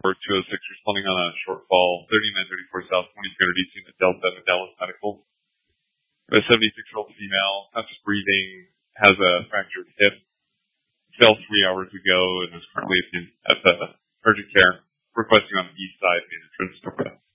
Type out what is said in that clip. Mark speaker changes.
Speaker 1: 206 responding on a shortfall 3934 South 2300 East Unit Delta in Dallas Medical. A 76-year-old female, not just breathing, has a fractured hip, fell 3 hours ago and is currently at the urgent care, requesting on the east side main entrance.